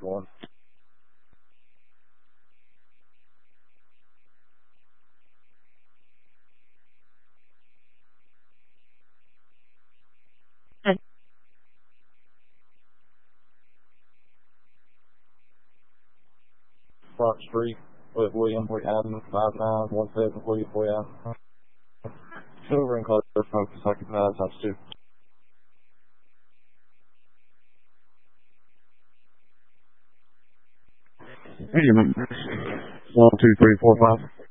1. Fox Street with William Boyd Adam 5917 William Boyd Adam. Silver and color focus occupied times 2. Medium. 1, 2, 3, 4, 5.